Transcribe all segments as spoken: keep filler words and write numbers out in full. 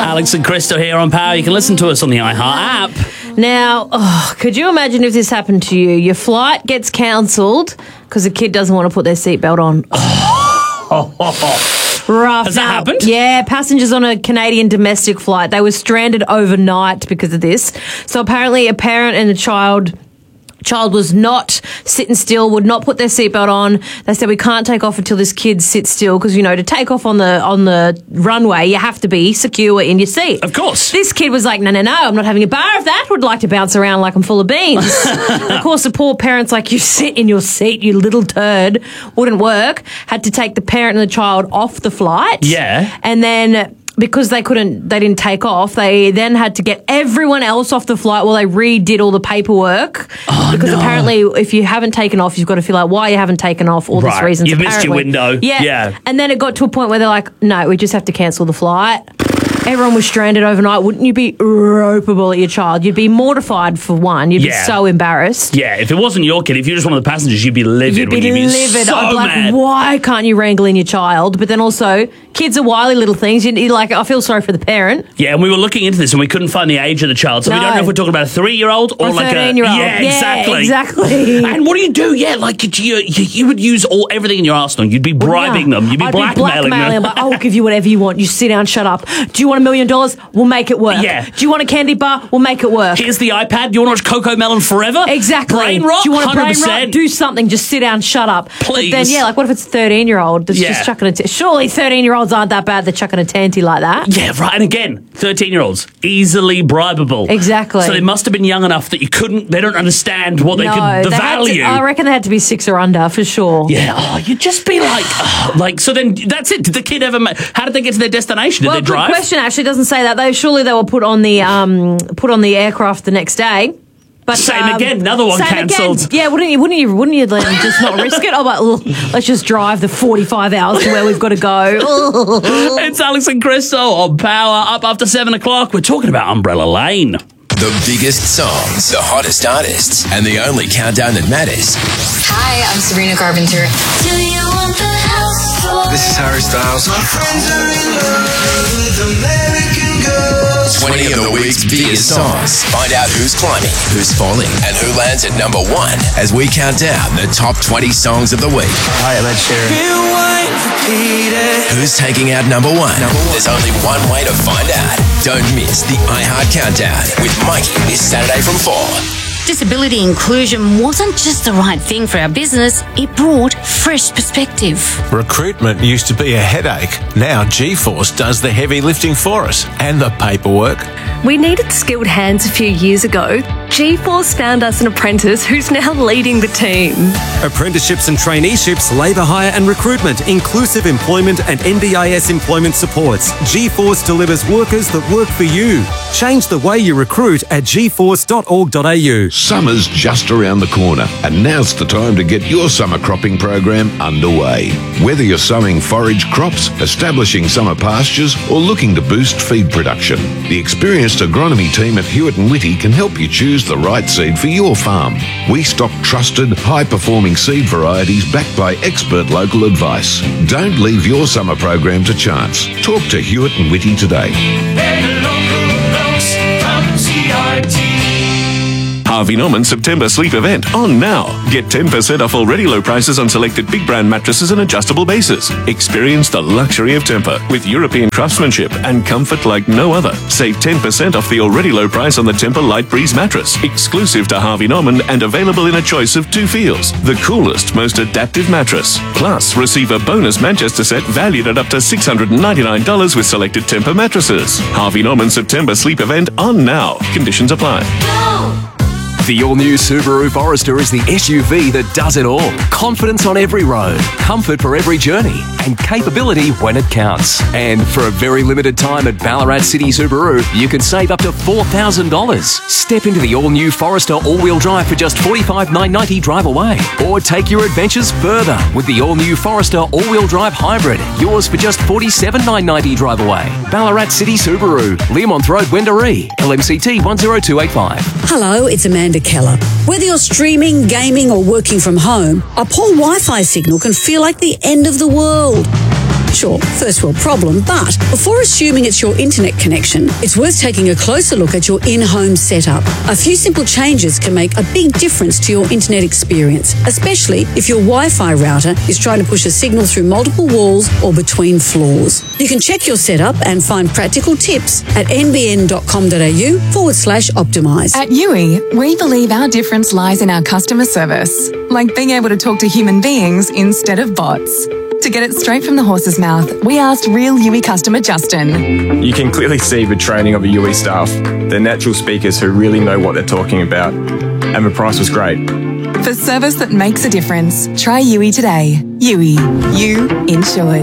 Alex and Christo here on Power. You can listen to us on the iHeart app. Now, oh, could you imagine if this happened to you? Your flight gets cancelled because the kid doesn't want to put their seatbelt on. Rough. Has that Now, happened? Yeah, passengers on a Canadian domestic flight. They were stranded overnight because of this. So apparently a parent and a child... Child was not sitting still, would not put their seatbelt on. They said, we can't take off until this kid sits still because, you know, to take off on the on the runway, you have to be secure in your seat. Of course. This kid was like, no, no, no, I'm not having a bar of that. Would like to bounce around like I'm full of beans. And of course, the poor parent's like, you sit in your seat, you little turd. Wouldn't work. Had to take the parent and the child off the flight. Yeah. And then... because they couldn't, they didn't take off, they then had to get everyone else off the flight while they redid all the paperwork. Oh, because no. apparently if you haven't taken off, you've got to feel like why you haven't taken off, all Right. these reasons. You've missed your apparently. window. Yeah. Yeah. And then it got to a point where they're like, no, we just have to cancel the flight. Everyone was stranded overnight. Wouldn't you be ropeable at your child? You'd be mortified for one. You'd Yeah. be so embarrassed. Yeah, if it wasn't your kid, if you're just one of the passengers, you'd be livid. You'd be wouldn't you? livid. So I'd be like, mad. why can't you wrangle in your child? But then also, kids are wily little things. You, you like, I feel sorry for the parent. Yeah, and we were looking into this and we couldn't find the age of the child. So we No. don't know if we're talking about a three-year-old or, Or like a thirteen-year-old. Yeah, Yeah, exactly. exactly. And what do you do? Yeah, like you, you, you would use all everything in your arsenal. You'd be bribing Yeah. them. You'd be I'd blackmailing, be blackmailing them. them. I'll give you whatever you want. You sit down, shut up. Do you want a million dollars? We'll make it work. Yeah. Do you want a candy bar? We'll make it work. Here's the iPad. Do you want to watch Coco Melon forever? Exactly. Brain rot? Do you want a one hundred brain percent. rot? Do something. Just sit down, shut up. Please. But then, yeah, like what if it's a thirteen-year-old that's Yeah. just chucking a... T- Surely thirteen-year-olds aren't that bad. They're chucking a tanty like that. Yeah, right. And again, thirteen-year-olds, easily bribable. Exactly. So they must have been young enough that you couldn't, they don't understand what they no, could, the they had to- value. I reckon they had to be six or under for sure. Yeah, oh, you'd just be like, oh, like, so then that's it. Did the kid ever, ma- how did they get to their destination? Did Well, they good drive? question. Actually, doesn't say that. They surely they were put on the um put on the aircraft the next day. But Same um, again, another one same cancelled. again. Yeah, wouldn't you? Wouldn't you? Wouldn't you then just not risk it? Oh, but well, let's just drive the forty-five hours to where we've got to go. It's Alex and Christo on Power. Up after seven o'clock. We're talking about Umbrella Lane. The biggest songs, the hottest artists, and the only countdown that matters. Hi, I'm Sabrina Carpenter. Do you want the house for This is Harry Styles. my friends are in love with American girls? twenty of the week's biggest songs. Find out who's climbing, who's falling, and who lands at number one as we count down the top twenty songs of the week. Hi, I'm Ed Sheeran. Rewind, repeat it. Who's taking out number one? Number one. There's only one way to find out. Don't miss the iHeart Countdown with Mikey this Saturday from four. Disability inclusion wasn't just the right thing for our business, it brought fresh perspective. Recruitment used to be a headache. Now G-Force does the heavy lifting for us and the paperwork. We needed skilled hands a few years ago. G-Force found us an apprentice who's now leading the team. Apprenticeships and traineeships, labour hire and recruitment, inclusive employment and N D I S employment supports. G-Force delivers workers that work for you. Change the way you recruit at g force dot org dot a u. Summer's just around the corner, and now's the time to get your summer cropping program underway. Whether you're sowing forage crops, establishing summer pastures, or looking to boost feed production, the experienced agronomy team at Hewitt and Whitty can help you choose the right seed for your farm. We stock trusted, high-performing seed varieties backed by expert local advice. Don't leave your summer program to chance. Talk to Hewitt and Whitty today. Harvey Norman September sleep event on now. Get ten percent off already low prices on selected big brand mattresses and adjustable bases. Experience the luxury of Tempur with European craftsmanship and comfort like no other. Save ten percent off the already low price on the Tempur Light Breeze mattress, exclusive to Harvey Norman and available in a choice of two feels. The coolest, most adaptive mattress. Plus, receive a bonus Manchester set valued at up to six hundred ninety-nine dollars with selected Tempur mattresses. Harvey Norman September sleep event on now. Conditions apply. The all-new Subaru Forester is the S U V that does it all. Confidence on every road, comfort for every journey, and capability when it counts. And for a very limited time at Ballarat City Subaru, you can save up to four thousand dollars. Step into the all-new Forester all-wheel drive for just forty-five thousand nine hundred ninety dollars drive away. Or take your adventures further with the all-new Forester all-wheel drive hybrid. Yours for just forty-seven thousand nine hundred ninety dollars drive away. Ballarat City Subaru, Learmonth Road, Wendouree, L M C T one zero two eight five. Hello, it's Amanda Keller. Whether you're streaming, gaming or working from home, a poor Wi-Fi signal can feel like the end of the world. Sure, first world problem, but before assuming it's your internet connection, it's worth taking a closer look at your in-home setup. A few simple changes can make a big difference to your internet experience, especially if your Wi-Fi router is trying to push a signal through multiple walls or between floors. You can check your setup and find practical tips at nbn.com.au forward slash optimise. At U I, we believe our difference lies in our customer service, like being able to talk to human beings instead of bots. To get it straight from the horse's mouth, we asked real U I customer Justin. You can clearly see the training of the U I staff. They're natural speakers who really know what they're talking about. And the price was great. For service that makes a difference, try U I today. U I. You insured.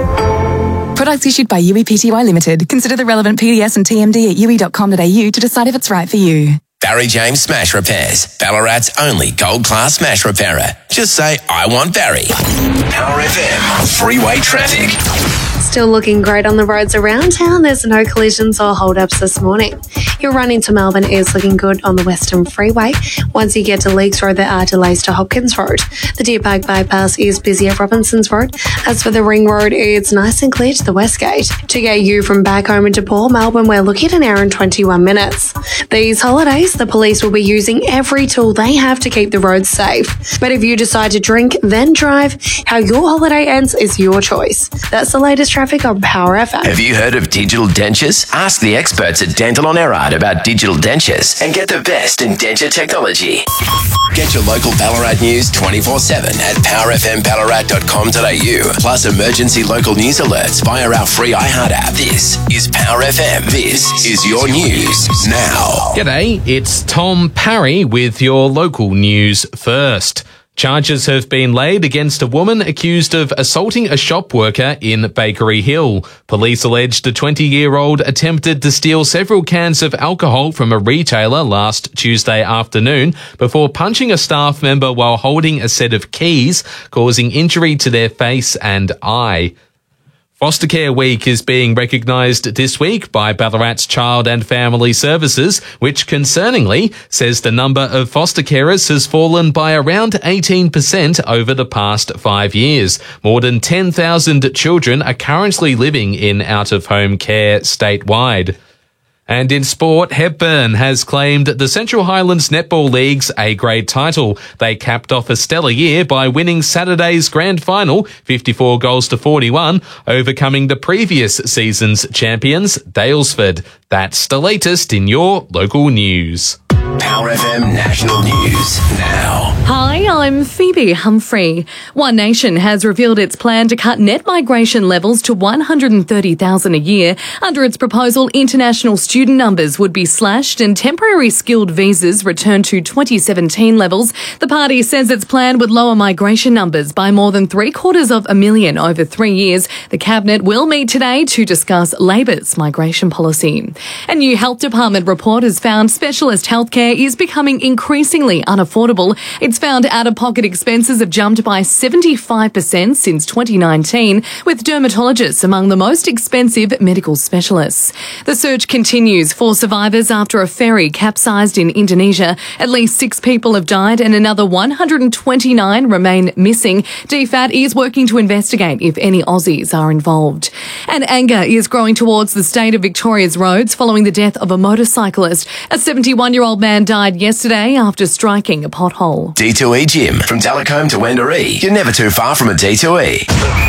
Products issued by U I Pty Limited. Consider the relevant P D S and T M D at u i dot com dot a u to decide if it's right for you. Barry James Smash Repairs, Ballarat's only gold-class smash repairer. Just say, I want Barry. Power F M, freeway traffic. Still looking great on the roads around town. There's no collisions or hold-ups this morning. Your run into Melbourne is looking good on the Western Freeway. Once you get to Leakes Road, there are delays to Hopkins Road. The Deer Park bypass is busy at Robinsons Road. As for the Ring Road, it's nice and clear to the West Gate. To get you from back home into Port Melbourne, we're looking at an hour and twenty-one minutes. These holidays, the police will be using every tool they have to keep the roads safe. But if you decide to drink, then drive, how your holiday ends is your choice. That's the latest traffic on Power F M. Have you heard of digital dentures? Ask the experts at Dental on Erard about digital dentures and get the best in denture technology. Get your local Ballarat news twenty-four seven at power f m ballarat dot com dot a u. Plus emergency local news alerts via our free iHeart app. This is Power F M. This is your news now. G'day, it's Tom Parry with your local news first. Charges have been laid against a woman accused of assaulting a shop worker in Bakery Hill. Police alleged a twenty-year-old attempted to steal several cans of alcohol from a retailer last Tuesday afternoon before punching a staff member while holding a set of keys, causing injury to their face and eye. Foster Care Week is being recognised this week by Ballarat's Child and Family Services, which concerningly says the number of foster carers has fallen by around eighteen percent over the past five years. More than ten thousand children are currently living in out-of-home care statewide. And in sport, Hepburn has claimed the Central Highlands Netball League's A-grade title. They capped off a stellar year by winning Saturday's grand final, fifty-four goals to forty-one, overcoming the previous season's champions, Daylesford. That's the latest in your local news. Power F M National News now. Hi, I'm Phoebe Humphrey. One Nation has revealed its plan to cut net migration levels to one hundred thirty thousand a year. Under its proposal, international student numbers would be slashed and temporary skilled visas returned to twenty seventeen levels. The party says its plan would lower migration numbers by more than three quarters of a million over three years. The Cabinet will meet today to discuss Labor's migration policy. A new Health Department report has found specialist healthcare is becoming increasingly unaffordable. It's found out-of-pocket expenses have jumped by seventy-five percent since twenty nineteen, with dermatologists among the most expensive medical specialists. The search continues for survivors after a ferry capsized in Indonesia. At least six people have died and another one hundred twenty-nine remain missing. D FAT is working to investigate if any Aussies are involved. And anger is growing towards the state of Victoria's roads following the death of a motorcyclist. A seventy-one-year-old man died yesterday after striking a pothole. D two E Gym. From Telecombe to Wendouree. You're never too far from a D two E.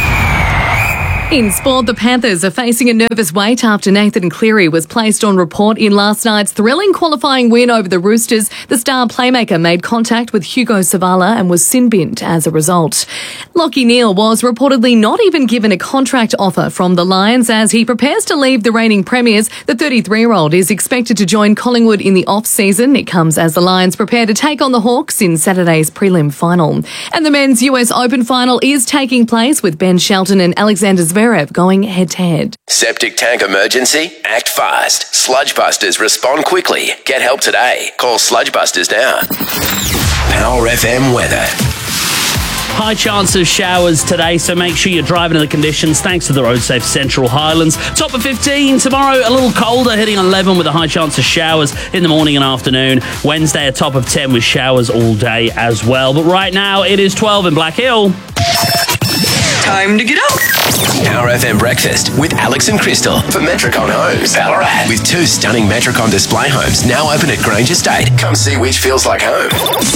In sport, the Panthers are facing a nervous wait after Nathan Cleary was placed on report in last night's thrilling qualifying win over the Roosters. The star playmaker made contact with Hugo Savala and was sin-binned as a result. Lachie Neale was reportedly not even given a contract offer from the Lions as he prepares to leave the reigning premiers. The thirty-three-year-old is expected to join Collingwood in the off-season. It comes as the Lions prepare to take on the Hawks in Saturday's prelim final. And the men's U S Open final is taking place with Ben Shelton and Alexander Zverev going head-to-head. Septic tank emergency? Act fast. Sludgebusters respond quickly. Get help today. Call Sludgebusters now. Power F M weather. High chance of showers today, so make sure you're driving in the conditions thanks to the Road Safe Central Highlands. Top of fifteen tomorrow, a little colder, hitting eleven with a high chance of showers in the morning and afternoon. Wednesday, a top of ten with showers all day as well. But right now, it is twelve in Black Hill. Time to get up. Power F M Breakfast with Alex and Crystal for Metricon Homes, Ballarat. With two stunning Metricon display homes now open at Grange Estate. Come see which feels like home.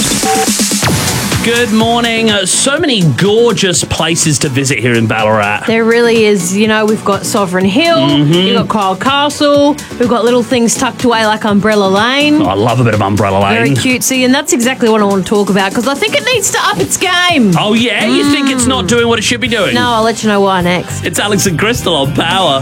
Good morning. Uh, so many gorgeous places to visit here in Ballarat. There really is. You know, we've got Sovereign Hill, Mm-hmm. we've got Kyle Castle, we've got little things tucked away like Umbrella Lane. Oh, I love a bit of Umbrella Lane. Very cutesy, and that's exactly what I want to talk about because I think it needs to up its game. Oh, yeah? You think it's not doing what it should be doing? No, I'll let you know why next. It's Alex and Crystal on Power.